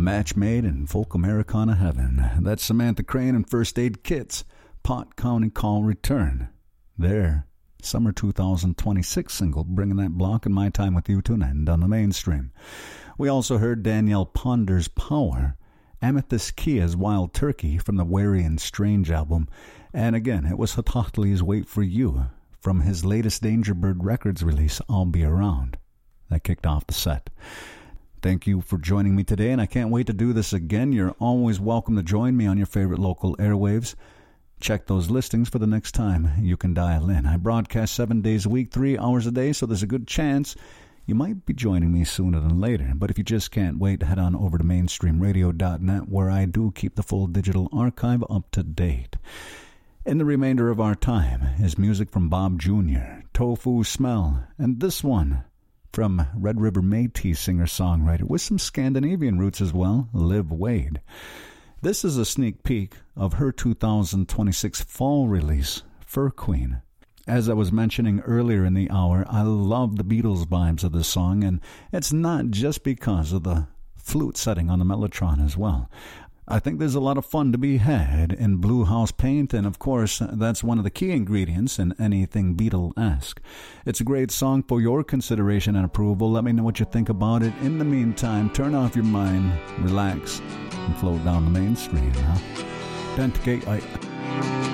A match made in folk Americana heaven. That's Samantha Crane and First Aid Kit's Pot County Call Return. Their summer 2026 single, bringing that block and My Time With You to an end on the mainstream. We also heard Danielle Ponder's Power, Amethyst Kia's Wild Turkey from the Wary and Strange album, and again, it was Hototli's Wait For You from his latest Dangerbird Records release, I'll Be Around. That kicked off the set. Thank you for joining me today, and I can't wait to do this again. You're always welcome to join me on your favorite local airwaves. Check those listings for the next time you can dial in. I broadcast 7 days a week, 3 hours a day, so there's a good chance you might be joining me sooner than later. But if you just can't wait, head on over to mainstreamradio.net, where I do keep the full digital archive up to date. In the remainder of our time is music from Bob Jr., Tofu Smell, and this one from Red River Métis singer-songwriter with some Scandinavian roots as well, Liv Wade. This is a sneak peek of her 2026 fall release, Fur Queen. As I was mentioning earlier in the hour, I love the Beatles vibes of this song, and it's not just because of the flute setting on the Mellotron as well. I think there's a lot of fun to be had in Blue House Paint, and of course, that's one of the key ingredients in anything Beatle-esque. It's a great song for your consideration and approval. Let me know what you think about it. In the meantime, turn off your mind, relax, and float down the mainstream. Penticate,